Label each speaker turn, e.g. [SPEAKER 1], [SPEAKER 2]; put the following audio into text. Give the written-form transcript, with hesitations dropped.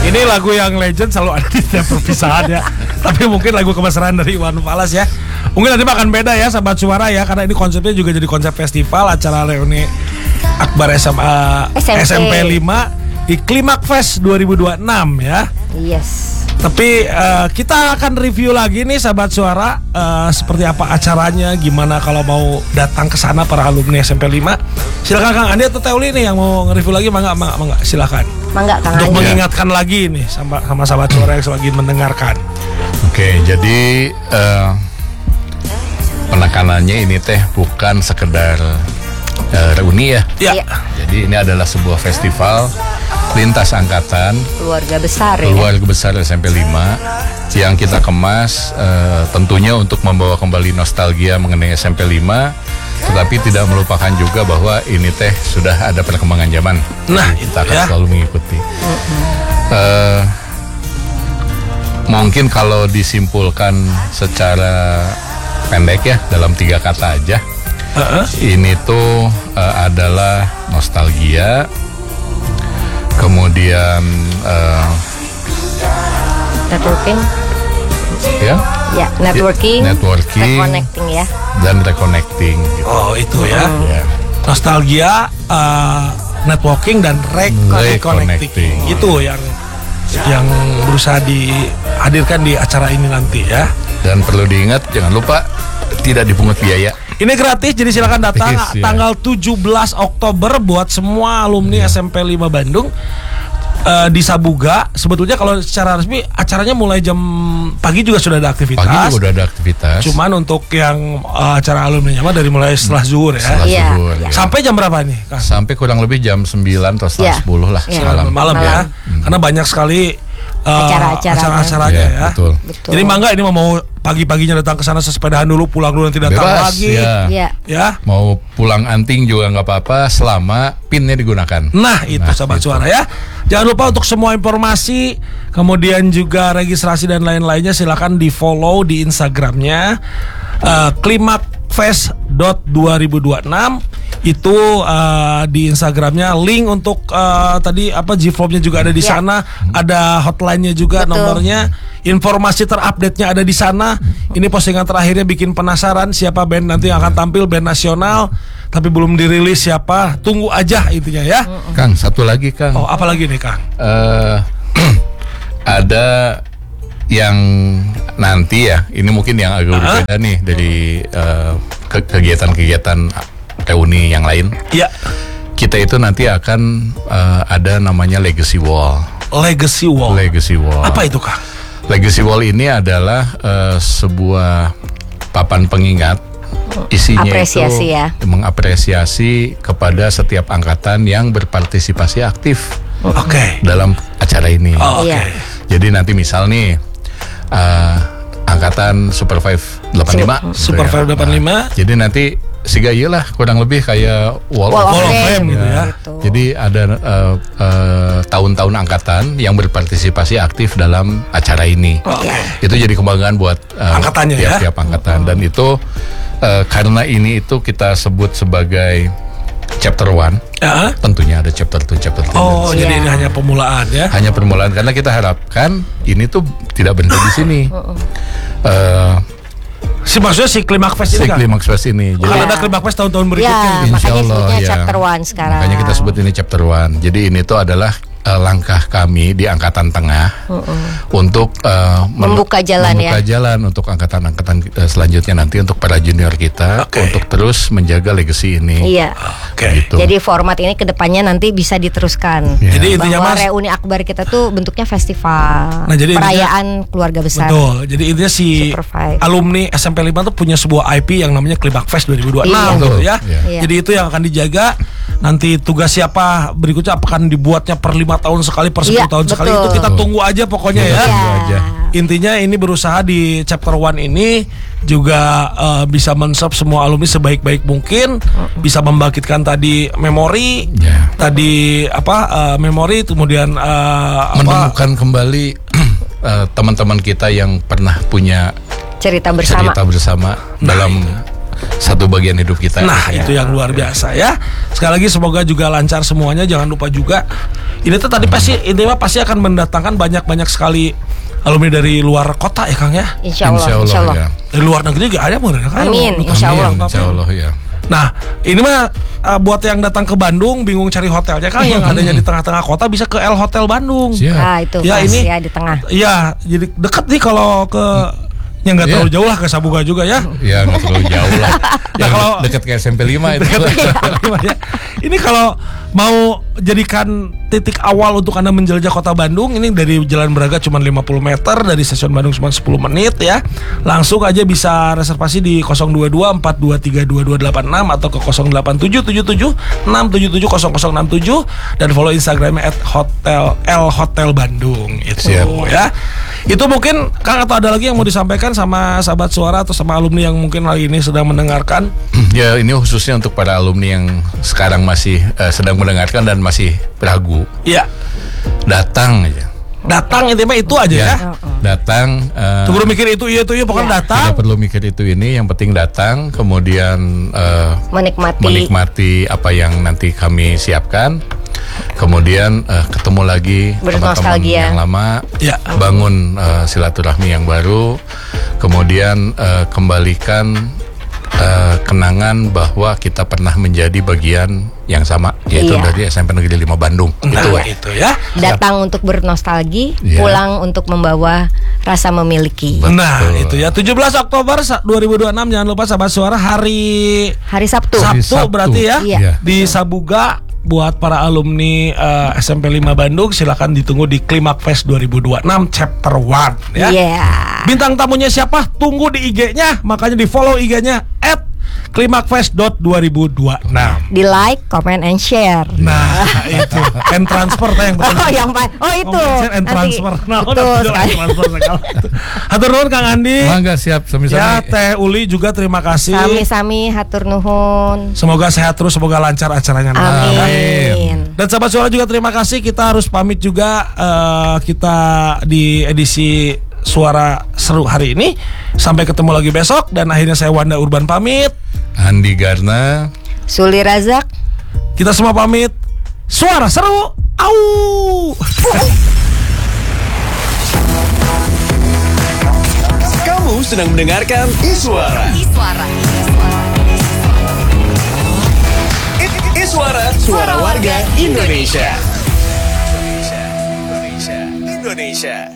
[SPEAKER 1] Ini lagu yang legend selalu ada di setiap perpisahan ya. Tapi mungkin lagu kebesaran dari Iwan Fals ya. Mungkin nanti akan beda ya sahabat suara ya, karena ini konsepnya juga jadi konsep festival acara reuni Akbar SMP 5 di Klimak Fest 2026 ya.
[SPEAKER 2] Yes.
[SPEAKER 1] Tapi kita akan review lagi nih sahabat suara, seperti apa acaranya, gimana kalau mau datang ke sana para alumni SMP 5. Silakan Kang Andi atau Teuli nih yang mau nge-review lagi, mangga silakan.
[SPEAKER 2] Mangga Kang
[SPEAKER 1] Untuk
[SPEAKER 2] Andi.
[SPEAKER 1] mengingatkan lagi nih sama sahabat suara yang lagi mendengarkan.
[SPEAKER 3] Oke, jadi penekanannya ini teh bukan sekedar reuni ya.
[SPEAKER 1] Ya.
[SPEAKER 3] Jadi ini adalah sebuah festival lintas angkatan,
[SPEAKER 2] Keluarga besar ya.
[SPEAKER 3] keluarga besar SMP 5 yang kita kemas tentunya untuk membawa kembali nostalgia mengenai SMP 5, tetapi tidak melupakan juga bahwa ini teh sudah ada perkembangan zaman.
[SPEAKER 1] Nah,
[SPEAKER 3] kita akan
[SPEAKER 1] ya.
[SPEAKER 3] selalu mengikuti. Mungkin kalau disimpulkan secara pendek ya dalam 3 kata aja, ini tuh adalah nostalgia, kemudian
[SPEAKER 2] Networking.
[SPEAKER 3] ya
[SPEAKER 2] Networking. Reconnecting ya.
[SPEAKER 3] dan reconnecting gitu.
[SPEAKER 1] Oh itu ya.
[SPEAKER 3] Ya.
[SPEAKER 1] Nostalgia, networking dan reconnecting.
[SPEAKER 3] Reconnecting.
[SPEAKER 1] Itu yang berusaha dihadirkan di acara ini nanti ya.
[SPEAKER 3] Dan perlu diingat jangan lupa tidak dipungut biaya.
[SPEAKER 1] Ini gratis, jadi silakan datang
[SPEAKER 3] Gratis, ya.
[SPEAKER 1] tanggal 17 Oktober buat semua alumni SMP 5 Bandung di Sabuga. Sebetulnya kalau secara resmi acaranya mulai jam pagi juga sudah ada aktivitas.
[SPEAKER 3] Pagi juga udah ada aktivitas.
[SPEAKER 1] Cuman untuk yang acara alumni mah dari mulai setelah zuhur ya.
[SPEAKER 3] Setelah
[SPEAKER 2] Iya,
[SPEAKER 3] zuhur,
[SPEAKER 2] iya.
[SPEAKER 3] ya.
[SPEAKER 1] Sampai jam berapa nih, Kang?
[SPEAKER 3] Sampai kurang lebih jam 9 atau setengah
[SPEAKER 2] Ya.
[SPEAKER 3] 10 lah
[SPEAKER 2] Ya.
[SPEAKER 3] malam.
[SPEAKER 1] Malam ya. Karena banyak sekali acara-acaranya
[SPEAKER 3] Ya,
[SPEAKER 1] ya.
[SPEAKER 3] betul.
[SPEAKER 1] Jadi mangga ini mau pagi-paginya datang ke sana sesepedahan dulu, pulang dulu nanti datang
[SPEAKER 3] Bebas,
[SPEAKER 1] lagi.
[SPEAKER 3] ya.
[SPEAKER 2] Iya.
[SPEAKER 1] Ya.
[SPEAKER 3] Mau pulang anting juga nggak apa-apa selama pinnya digunakan.
[SPEAKER 1] Nah itu sahabat
[SPEAKER 3] itu.
[SPEAKER 1] suara ya. Jangan lupa untuk semua informasi, kemudian juga registrasi dan lain-lainnya silakan di follow di Instagramnya klimakfest.2026. Itu di Instagramnya link untuk tadi G-Flop-nya juga ada di
[SPEAKER 2] Ya.
[SPEAKER 1] sana, ada hotline-nya juga.
[SPEAKER 2] Betul.
[SPEAKER 1] Nomornya, informasi terupdate-nya ada di sana. Ini postingan terakhirnya bikin penasaran siapa band nanti yang akan tampil, band nasional, tapi belum dirilis siapa. Tunggu aja intinya ya.
[SPEAKER 3] Kang, satu lagi Kang.
[SPEAKER 1] Oh, apa lagi nih Kang?
[SPEAKER 3] Ada yang nanti ya, ini mungkin yang agak berbeda nih dari kegiatan-kegiatan reuni yang lain.
[SPEAKER 1] Ya,
[SPEAKER 3] Kita itu nanti akan ada namanya Legacy Wall.
[SPEAKER 1] Legacy Wall.
[SPEAKER 3] Legacy Wall.
[SPEAKER 1] Apa itu Kang?
[SPEAKER 3] Legacy Wall ini adalah sebuah papan pengingat. Isinya
[SPEAKER 2] Apresiasi
[SPEAKER 3] itu
[SPEAKER 2] ya.
[SPEAKER 3] mengapresiasi kepada setiap angkatan yang berpartisipasi aktif
[SPEAKER 1] Oke.
[SPEAKER 3] dalam acara ini.
[SPEAKER 1] Oh, oke.
[SPEAKER 2] Iya.
[SPEAKER 3] Jadi nanti misal nih angkatan Super 5 85
[SPEAKER 1] Super 5 85.
[SPEAKER 3] Nah, jadi nanti siga ieu lah kurang lebih kayak Wall of
[SPEAKER 1] Wall of
[SPEAKER 3] Fame
[SPEAKER 1] Fame gitu ya.
[SPEAKER 2] Gitu.
[SPEAKER 3] Jadi ada tahun-tahun angkatan yang berpartisipasi aktif dalam acara ini.
[SPEAKER 1] Oke.
[SPEAKER 3] Itu jadi kebanggaan buat
[SPEAKER 1] Angkatannya ya.
[SPEAKER 3] tiap angkatan. Dan itu karena ini itu kita sebut sebagai chapter 1.
[SPEAKER 1] Ya.
[SPEAKER 3] Tentunya ada chapter 2, chapter 3.
[SPEAKER 1] Oh,
[SPEAKER 2] Iya.
[SPEAKER 1] jadi ini hanya pemulaan ya.
[SPEAKER 3] Hanya permulaan karena kita harapkan ini tuh tidak berhenti di sini.
[SPEAKER 1] Maksudnya si Klimak Fest ini
[SPEAKER 3] Si
[SPEAKER 1] kan?
[SPEAKER 3] Climax Fest ini. Jadi
[SPEAKER 1] Akan ada Klimak Fest tahun-tahun berikutnya.
[SPEAKER 2] Ya,
[SPEAKER 1] gitu.
[SPEAKER 3] Insya
[SPEAKER 2] makanya
[SPEAKER 3] Allah,
[SPEAKER 2] sebutnya
[SPEAKER 3] ya.
[SPEAKER 2] chapter 1 sekarang.
[SPEAKER 3] makanya kita sebut ini chapter 1. Jadi ini tuh adalah langkah kami di angkatan tengah untuk
[SPEAKER 2] Membuka jalan
[SPEAKER 3] membuka
[SPEAKER 2] ya.
[SPEAKER 3] jalan untuk angkatan-angkatan selanjutnya nanti untuk para junior kita
[SPEAKER 1] Oke.
[SPEAKER 3] untuk terus menjaga legacy ini.
[SPEAKER 2] Iya.
[SPEAKER 1] Oke.
[SPEAKER 3] Gitu.
[SPEAKER 2] Jadi format ini kedepannya nanti bisa diteruskan.
[SPEAKER 3] Ya.
[SPEAKER 1] Jadi intinya
[SPEAKER 2] Bahwa
[SPEAKER 1] Mas,
[SPEAKER 2] reuni akbar kita tuh bentuknya festival,
[SPEAKER 1] Nah, jadi
[SPEAKER 2] perayaan keluarga besar.
[SPEAKER 1] betul. Jadi intinya si
[SPEAKER 2] Super Five.
[SPEAKER 1] alumni SMP 5 tuh punya sebuah IP yang namanya Klimak Fest 2026
[SPEAKER 2] Iya.
[SPEAKER 1] gitu ya.
[SPEAKER 3] Iya.
[SPEAKER 2] Iya.
[SPEAKER 1] Jadi itu yang akan dijaga. Nanti tugas siapa berikutnya akan dibuatnya per 5 tahun sekali, per 10
[SPEAKER 2] Iya,
[SPEAKER 1] tahun sekali.
[SPEAKER 2] betul.
[SPEAKER 1] Itu kita tunggu aja pokoknya ya.
[SPEAKER 3] Tunggu aja.
[SPEAKER 1] Intinya ini berusaha di chapter 1 ini juga bisa men-serve semua alumni sebaik-baik mungkin, bisa membangkitkan tadi memori,
[SPEAKER 3] Ya.
[SPEAKER 1] tadi memori, kemudian
[SPEAKER 3] Menemukan kembali teman-teman kita yang pernah punya
[SPEAKER 2] Cerita bersama.
[SPEAKER 3] cerita bersama dalam satu bagian hidup kita.
[SPEAKER 1] Nah
[SPEAKER 3] Ya.
[SPEAKER 1] itu yang luar biasa ya. Sekali lagi semoga juga lancar semuanya. Jangan lupa juga Ini tuh tadi pasti akan mendatangkan banyak sekali alumni dari luar kota ya Kang ya.
[SPEAKER 2] Insya Allah.
[SPEAKER 3] Ya.
[SPEAKER 1] Dari luar negeri juga ada mungkin Kang.
[SPEAKER 2] Amin, insya Allah.
[SPEAKER 3] Insya Allah ya.
[SPEAKER 1] Nah, ini mah buat yang datang ke Bandung bingung cari hotelnya Kang, yang adanya di tengah-tengah kota bisa ke L Hotel Bandung.
[SPEAKER 3] Siap.
[SPEAKER 2] Nah itu
[SPEAKER 1] Ya,
[SPEAKER 2] pas
[SPEAKER 1] ini
[SPEAKER 2] ya di tengah.
[SPEAKER 1] Iya, jadi dekat nih kalau ke yang nggak terlalu jauh lah ke Sabuga juga ya.
[SPEAKER 3] Ya nggak terlalu jauh lah.
[SPEAKER 1] Nah, kalau
[SPEAKER 3] dekat ke SMP 5 itu.
[SPEAKER 1] ya. Ini kalau mau jadikan titik awal untuk Anda menjelajah kota Bandung, ini dari Jalan Braga cuma 50 meter, dari stasiun Bandung cuma 10 menit ya. Langsung aja bisa reservasi di 02242232286 atau ke 087776770067 dan follow Instagramnya @L Hotel Bandung itu.
[SPEAKER 3] Siap.
[SPEAKER 1] Ya. Itu mungkin Kang atau ada lagi yang mau disampaikan sama sahabat suara atau sama alumni yang mungkin hari ini sedang mendengarkan?
[SPEAKER 3] Ya ini khususnya untuk para alumni yang sekarang masih sedang mendengarkan dan masih ragu.
[SPEAKER 1] Iya.
[SPEAKER 3] Datang aja.
[SPEAKER 1] Datang intinya itu aja ya.
[SPEAKER 3] Datang.
[SPEAKER 1] Sebelum mikir itu pokoknya datang.
[SPEAKER 3] Tidak perlu mikir itu ini, yang penting datang, kemudian
[SPEAKER 2] Menikmati
[SPEAKER 3] apa yang nanti kami siapkan. Kemudian ketemu lagi teman-teman yang lama,
[SPEAKER 1] Ya.
[SPEAKER 3] bangun silaturahmi yang baru, kemudian kembalikan kenangan bahwa kita pernah menjadi bagian yang sama, yaitu
[SPEAKER 2] Iya.
[SPEAKER 3] dari SMP Negeri 5 Bandung.
[SPEAKER 1] Nah,
[SPEAKER 3] Itu
[SPEAKER 1] itu ya.
[SPEAKER 2] Datang untuk bernostalgi,
[SPEAKER 3] Iya.
[SPEAKER 2] pulang untuk membawa rasa memiliki.
[SPEAKER 1] Nah, itu ya 17 Oktober 2026, jangan lupa sahabat suara hari
[SPEAKER 2] Hari Sabtu.
[SPEAKER 1] Sabtu berarti ya.
[SPEAKER 2] Iya.
[SPEAKER 1] Di Sabuga buat para alumni SMP 5 Bandung silakan ditunggu di Klimak Fest 2026 Chapter 1 ya.
[SPEAKER 2] Iya.
[SPEAKER 1] Bintang tamunya siapa? Tunggu di IG-nya, makanya di follow IG-nya @klimakfest.2026.
[SPEAKER 2] Di like, comment, and share.
[SPEAKER 1] Nah, itu and transfer yang betul.
[SPEAKER 2] Itu.
[SPEAKER 1] And
[SPEAKER 2] Nanti.
[SPEAKER 1] transfer. Nah,
[SPEAKER 2] Betul sekali.
[SPEAKER 1] Hatur nuhun Kang Andi.
[SPEAKER 3] Mangga siap
[SPEAKER 1] Ya,
[SPEAKER 3] sami-sami.
[SPEAKER 1] Teh Uli juga terima kasih.
[SPEAKER 2] Sami-sami hatur nuhun.
[SPEAKER 1] Semoga sehat terus, semoga lancar acaranya.
[SPEAKER 2] Amin.
[SPEAKER 1] Dan sahabat suara juga terima kasih. Kita harus pamit juga. Kita di edisi Suara Seru hari ini. Sampai ketemu lagi besok. Dan akhirnya saya Wanda Urban pamit.
[SPEAKER 3] Andi Garna.
[SPEAKER 2] Suli Razak.
[SPEAKER 1] Kita semua pamit. Suara Seru. Au.
[SPEAKER 4] Kamu sedang mendengarkan Iswara. Iswara, suara warga Indonesia. Indonesia.